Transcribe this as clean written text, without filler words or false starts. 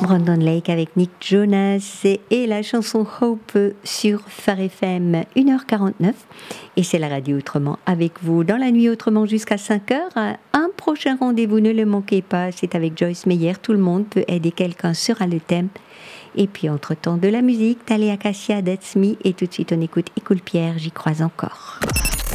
Brandon Lake avec Nick Jonas et la chanson Hope sur Phare FM 1h49. Et c'est la radio Autrement avec vous dans la nuit Autrement jusqu'à 5h. Un prochain rendez-vous, ne le manquez pas, c'est avec Joyce Meyer. Tout le monde peut aider quelqu'un sera le thème. Et puis entre-temps de la musique, Thalia Cassia, That's Me. Et tout de suite on écoute Écoule Pierre, j'y crois encore.